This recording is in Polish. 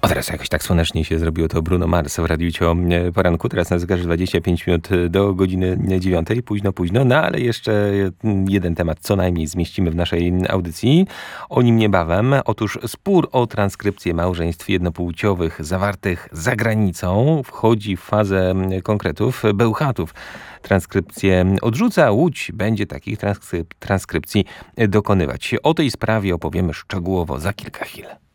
O, teraz jakoś tak słonecznie się zrobiło. To Bruno Mars w Radiu Cio poranku. Teraz na zegarze 25 minut do godziny 9. Późno, no ale jeszcze jeden temat co najmniej zmieścimy w naszej audycji. O nim niebawem. Otóż spór o transkrypcję małżeństw jednopłciowych zawartych za granicą wchodzi w fazę konkretów, bełchatów. Transkrypcję odrzuca, Łódź będzie takich transkrypcji dokonywać. O tej sprawie opowiemy szczegółowo za kilka chwil.